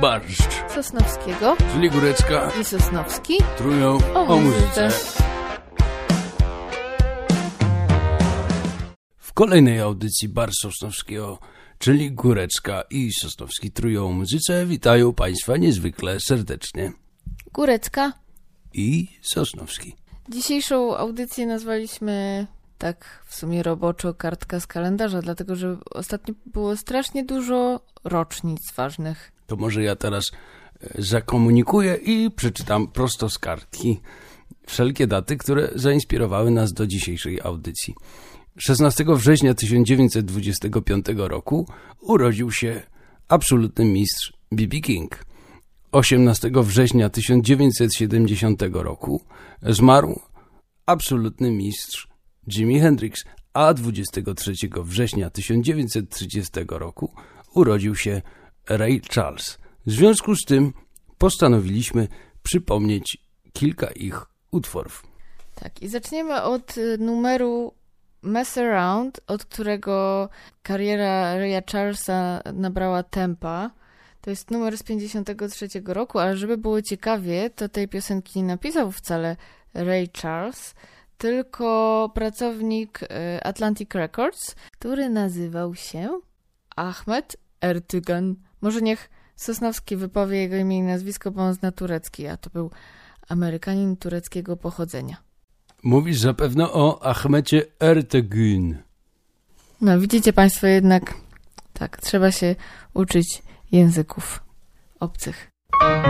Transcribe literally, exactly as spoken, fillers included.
barszcz Sosnowskiego, czyli Górecka i Sosnowski trują o, o muzyce. W kolejnej audycji Barszcz Sosnowskiego, czyli Górecka i Sosnowski trują o muzyce, witają Państwa niezwykle serdecznie. Górecka I Sosnowski. Dzisiejszą audycję nazwaliśmy tak w sumie roboczo kartka z kalendarza, dlatego że ostatnio było strasznie dużo rocznic ważnych. To może ja teraz zakomunikuję i przeczytam prosto z kartki wszelkie daty, które zainspirowały nas do dzisiejszej audycji. szesnastego września tysiąc dziewięćset dwudziestego piątego roku urodził się absolutny mistrz B B King. osiemnastego września tysiąc dziewięćset siedemdziesiątego roku zmarł absolutny mistrz Jimi Hendrix, a dwudziestego trzeciego września tysiąc dziewięćset trzydziestego roku urodził się Ray Charles. W związku z tym postanowiliśmy przypomnieć kilka ich utworów. Tak, i zaczniemy od numeru Mess Around, od którego kariera Raya Charlesa nabrała tempa. To jest numer z pięćdziesiątego trzeciego roku, ale żeby było ciekawie, to tej piosenki nie napisał wcale Ray Charles, tylko pracownik Atlantic Records, który nazywał się Ahmet Ertegun. Może niech Sosnowski wypowie jego imię i nazwisko, bo on zna turecki, a to był Amerykanin tureckiego pochodzenia. Mówisz zapewne o Ahmecie Ertegun. No widzicie Państwo jednak, tak, trzeba się uczyć języków obcych.